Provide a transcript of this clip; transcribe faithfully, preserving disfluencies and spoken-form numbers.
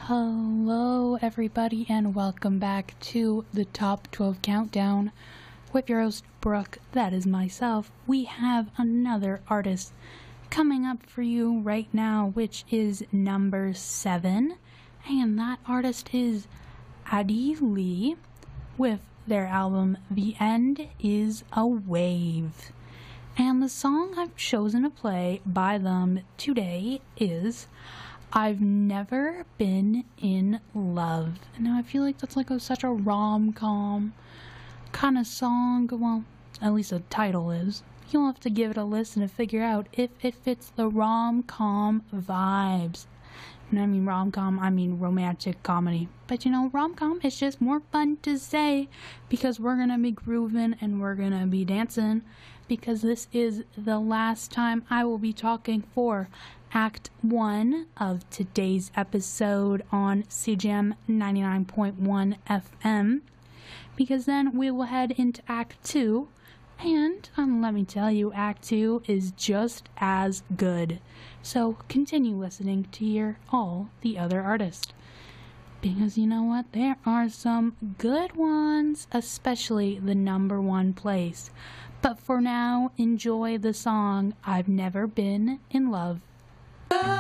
Hello, everybody, and welcome back to the Top twelve Countdown with your host, Brooke. That is myself. We have another artist coming up for you right now, which is number seven, and that artist is Adi Lee with their album The End Is a Wave. And the song I've chosen to play by them today is I've Never Been in Love. Now, I feel like that's like a, such a rom-com kind of song. Well, at least the title is. You'll have to give it a listen to figure out if it fits the rom-com vibes. And I mean rom-com, I mean romantic comedy. But you know, rom-com is just more fun to say because we're going to be grooving and we're going to be dancing because this is the last time I will be talking for Act one of today's episode on C J M ninety-nine point one F M, because then we will head into Act two, and um, let me tell you, Act two is just as good. So continue listening to hear all the other artists, because you know what, there are some good ones, especially the number one place. But for now, enjoy the song I've Never Been in Love.